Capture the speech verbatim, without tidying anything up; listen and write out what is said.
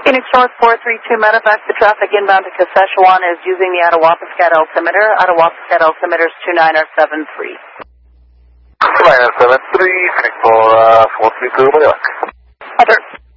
Phoenix North four three two, manifest the traffic inbound to Saskatchewan is using the Attawapiskat altimeter. Attawapiskat altimeter is two nine R seven three. two nine R seven three, Phoenix four three two, New York. Roger.